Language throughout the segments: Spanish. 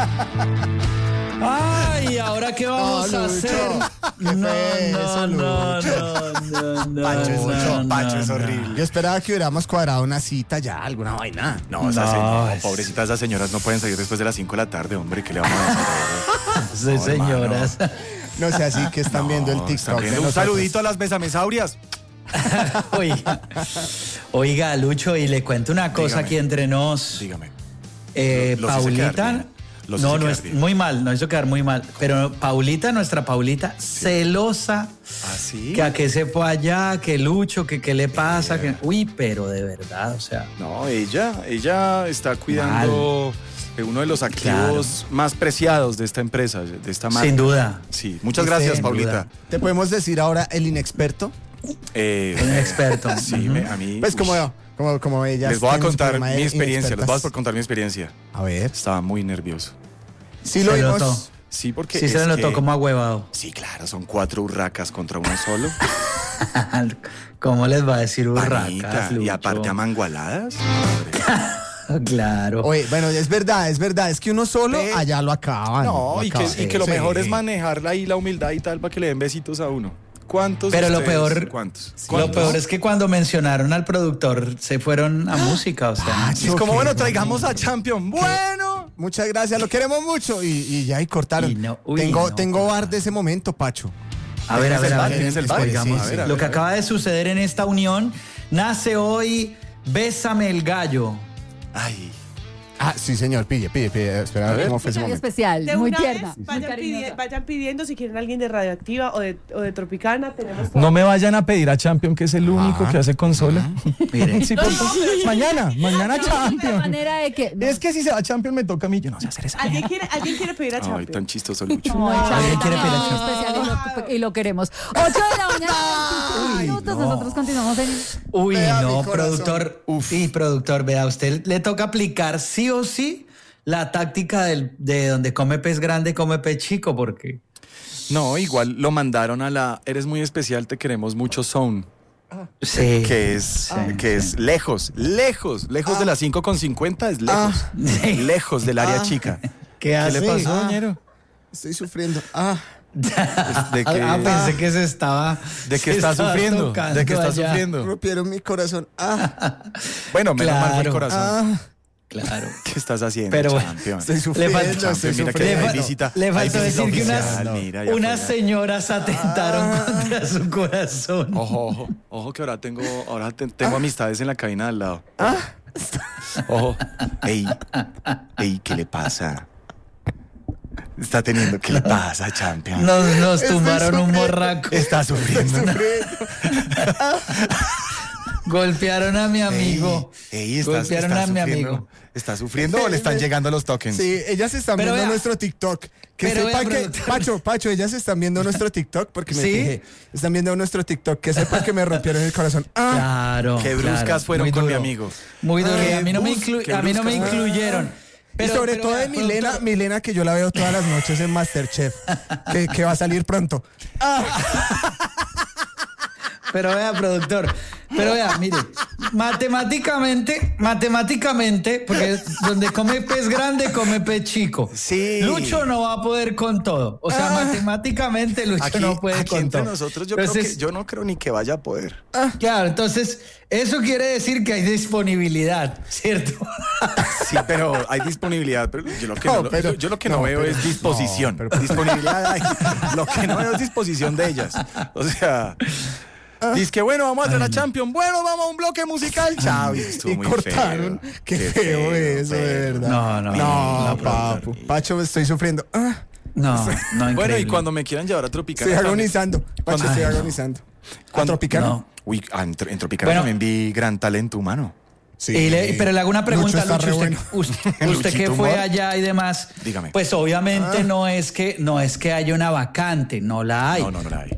Ay, ¿ahora qué vamos a hacer? No. Pacho es horrible. Yo esperaba que hubiéramos cuadrado una cita ya, alguna vaina. No, pobrecitas, esas señoras no pueden salir después de las 5 de la tarde, hombre, ¿qué le vamos a hacer? Sí, señoras. No sé, así que están viendo el TikTok. Un saludito a las besamesaurias. Oiga, Lucho, y le cuento una cosa aquí entre nos. Dígame. Paulita. No es muy mal, nos hizo quedar muy mal. Pero Paulita, nuestra Paulita, celosa. ¿Ah, sí? Que a qué se fue allá, que Lucho, que qué le pasa. Pero de verdad, o sea. No, ella está cuidando de uno de los activos más preciados de esta empresa, de esta marca. Sin duda. Sí, muchas gracias, Paulita. ¿Te podemos decir ahora el inexperto? Un experto. Sí, a mí. Pues como ella. Les voy a contar mi experiencia. Les voy a contar mi experiencia. A ver. Estaba muy nervioso. Sí, lo vimos. Notó. Sí, porque. Sí, se le notó como ahuevado. Sí, claro, son 4 urracas contra uno solo. ¿Cómo les va a decir urracas, Panita, Lucho? y aparte amangualadas. Claro. Oye, bueno, es verdad. Es que uno solo allá lo acaban. No, y que lo mejor es manejarla ahí, la humildad y tal, para que le den besitos a uno. ¿Cuántos? Pero lo ¿Cuántos? Lo peor es que cuando mencionaron al productor se fueron a música, o sea. Es como, bueno, traigamos a Champion. Bueno. Muchas gracias, lo queremos mucho. Y ya, y cortaron. Tengo bar de ese momento, Pacho. A ver. Oigamos, lo que acaba de suceder en esta unión, nace hoy Bésame el Gallo. Ay. Ah, sí, señor, pide. Espera, a ver cómo fue ese momento. Especial, De muy una tierna. vez, vayan pidiendo si quieren alguien de Radioactiva o de Tropicana. Tenemos todo. No me vayan a pedir a Champion, que es el único que hace consola. Miren. Sí, mañana Champion. De manera de que. Es que si se va Champion me toca a mí, yo no sé hacer eso. ¿Alguien quiere pedir a Ay, Champion? tan chistoso, Lucho. Alguien quiere pedir a especial y lo queremos. 8 de la mañana, 25 minutos. Nosotros continuamos en. Uy, Vea, no, mi corazón. productor. Productor, vea, a usted le toca aplicar sí o sí la táctica de donde come pez grande, come pez chico, porque. No, igual lo mandaron a la Eres Muy Especial, Te Queremos Mucho Zone. Sí. Que es lejos de las 5:50, es lejos. Lejos del área chica. ¿Qué le pasó, ñero? Estoy sufriendo. Pensé que se estaba. ¿De qué está sufriendo? ¿De qué está allá. sufriendo? Rompieron mi corazón. Bueno, menos mal fue el Claro. corazón. Claro. ¿Qué estás haciendo, Pero bueno, Champion? Estoy sufriendo. Mira que hay visita. Le faltó hay visita decir que oficial, mira, ya unas fue, señoras atentaron contra su corazón. Ojo que ahora tengo amistades en la cabina al lado. Ojo. Ey, ¿qué le pasa? ¿Qué le pasa, Champion? Nos tumbaron un morraco. Está sufriendo. Golpearon a mi amigo. Golpearon a mi amigo. ¿Está sufriendo o le están llegando los tokens? Sí, ellas están Pero viendo vea. nuestro TikTok. Que Pero sepan vea, que, productor. Pacho, ellas están viendo nuestro TikTok porque me ¿Sí? fijé. Están viendo nuestro TikTok. Que sepan que me rompieron el corazón. Claro. Qué bruscas fueron muy con mi duro. amigo. Muy duro. Qué A mí no me bruscas. incluyeron. Y sobre todo de Milena, que yo la veo todas las noches en MasterChef, que va a salir pronto. Pero vea, productor. Pero vea, mire, matemáticamente, porque donde come pez grande, come pez chico. Sí. Lucho no va a poder con todo. O sea, matemáticamente Lucho no puede aquí con entre todo. nosotros Entonces, yo no creo ni que vaya a poder. Claro, entonces, eso quiere decir que hay disponibilidad, ¿cierto? Sí, pero hay disponibilidad. Pero yo lo que no veo es disposición. Disponibilidad hay. Lo que no veo es disposición de ellas. O sea, dice que bueno, vamos a hacer la Champions. Bueno, vamos a un bloque musical. Chao. Y cortaron. Qué feo eso, de verdad. No, papu. Pacho, estoy sufriendo. No, Bueno, increíble. y cuando me quieran llevar a Tropicana. Estoy también. agonizando. Pacho, estoy agonizando. ¿A Tropicana? No. Uy, en Tropicana Bueno. también vi gran talento humano. Sí. Pero le hago una pregunta, Lucho está Lucho. re bueno. Usted que Luchito fue humor. allá y demás. Dígame. Pues obviamente no es que haya una vacante, no la hay. No la hay.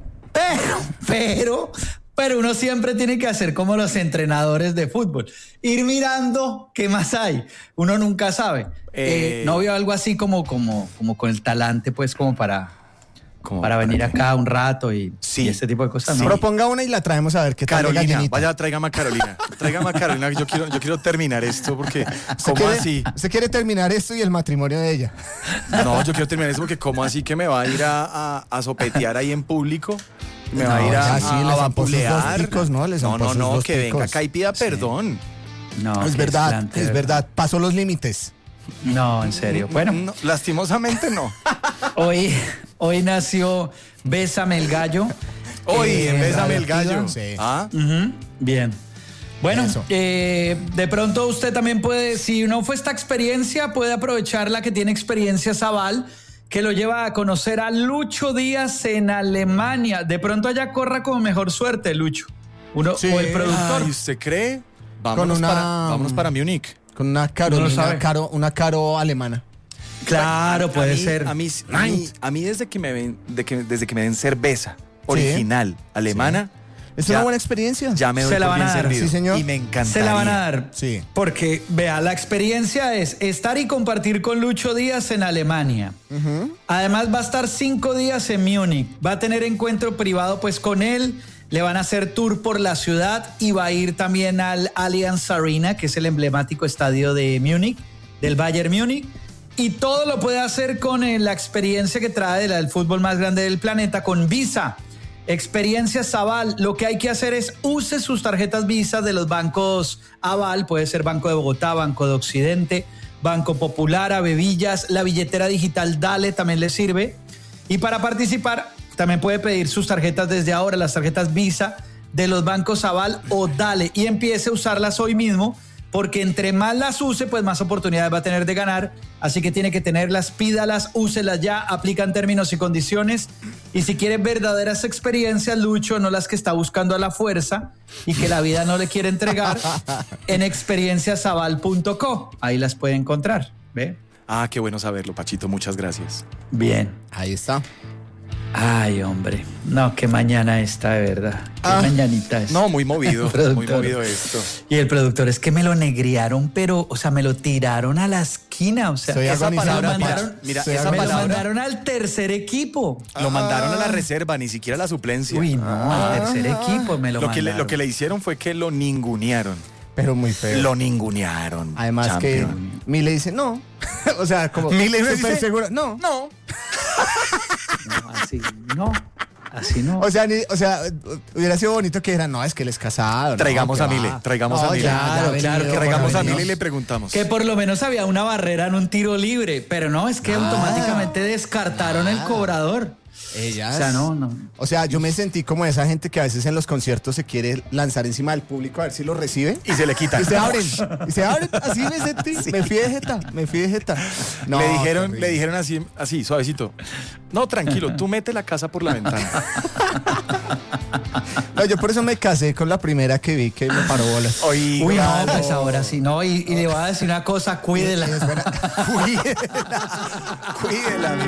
Pero uno siempre tiene que hacer como los entrenadores de fútbol. Ir mirando qué más hay. Uno nunca sabe. ¿No vio algo así como con el talante, pues, como para para venir acá un rato y este tipo de cosas. Sí. Proponga una y la traemos a ver qué tal. Carolina, vaya, tráigame a Carolina. Tráigame a Carolina, que yo quiero terminar esto porque, ¿cómo así? ¿Usted quiere terminar esto y el matrimonio de ella? No, yo quiero terminar esto porque, ¿cómo así que me va a ir a sopetear ahí en público? Me va a ir a vapulear. No, que venga acá y pida perdón. No, es verdad. Pasó los límites. No, en serio. Bueno, no, lastimosamente no. Hoy nació Bésame el Gallo. Bésame el Gallo. Sí. Bien. Bueno, de pronto usted también puede, si no fue esta experiencia, puede aprovechar la que tiene experiencia Zaval, que lo lleva a conocer a Lucho Díaz en Alemania. De pronto allá corra con mejor suerte, Lucho. O el productor. ¿Y usted cree? Vámonos para Múnich. Con una Caro alemana. Claro, puede ser. A mí desde que me den cerveza original alemana. Es una buena experiencia. Ya me doy por bien servido. Sí, señor. Y me encantaría. Se la van a dar. Sí. Porque, vea, la experiencia es estar y compartir con Lucho Díaz en Alemania. Además va a estar 5 días en Múnich. Va a tener encuentro privado pues con él. Le van a hacer tour por la ciudad y va a ir también al Allianz Arena, que es el emblemático estadio de Múnich, del Bayern Múnich. Y todo lo puede hacer con la experiencia que trae del fútbol más grande del planeta, con Visa. Experiencia Zaval. Lo que hay que hacer es use sus tarjetas Visa de los bancos Aval, puede ser Banco de Bogotá, Banco de Occidente, Banco Popular, Avevillas, la billetera digital Dale también le sirve. Y para participar también puede pedir sus tarjetas desde ahora, las tarjetas Visa de los bancos Aval o Dale, y empiece a usarlas hoy mismo, porque entre más las use, pues más oportunidades va a tener de ganar. Así que tiene que tenerlas, pídalas, úselas ya, aplican términos y condiciones. Y si quiere verdaderas experiencias, Lucho, no las que está buscando a la fuerza y que la vida no le quiere entregar, en experienciasaval.co. Ahí las puede encontrar, ¿ve? Ah, qué bueno saberlo, Pachito, muchas gracias. Bien. Ahí está. Ay, hombre. No, qué mañana está, de verdad. Qué mañanita es. No, muy movido esto. Y el productor, es que me lo negriaron, pero, o sea, me lo tiraron a la esquina. O sea, esa palabra, me lo mandaron al tercer equipo. Lo mandaron a la reserva, ni siquiera a la suplencia. Uy, no, al tercer equipo me lo mandaron. Lo que le hicieron fue que lo ningunearon. Pero muy feo. Lo ningunearon. Además champion. Que Mile dice no. O sea, como Mile dice seguro. No. No, así no. O sea, hubiera sido bonito que dijeran, no, es que él es casado. Traigamos a Mile, traigamos a Mile. Claro, que traigamos a Mile y le preguntamos. Que por lo menos había una barrera en un tiro libre, pero no, es que automáticamente descartaron el cobrador. Ellas. O sea, no. O sea, yo me sentí como esa gente que a veces en los conciertos se quiere lanzar encima del público a ver si lo recibe. Y se le quita. Y se abren. Así me sentí. Sí. Me fui de jeta. No, le dijeron así, suavecito. No, tranquilo, tú mete la casa por la ventana. No, yo por eso me casé con la primera que vi que me paró bolas. Uy, no, pues ahora sí, no. Y le voy a decir una cosa, cuídela. Cuídela.